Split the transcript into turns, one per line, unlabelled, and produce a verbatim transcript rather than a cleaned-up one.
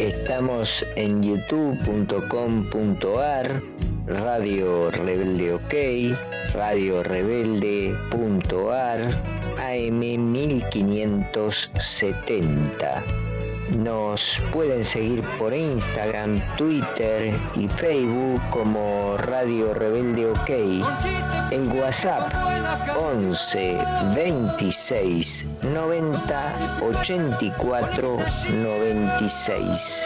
Estamos en youtube punto com punto ar, Radio Rebelde OK, radio rebelde punto ar, A M mil quinientos setenta. Nos pueden seguir por Instagram, Twitter y Facebook como Radio Rebelde OK. En WhatsApp once veintiséis noventa ochenta y cuatro noventa y seis.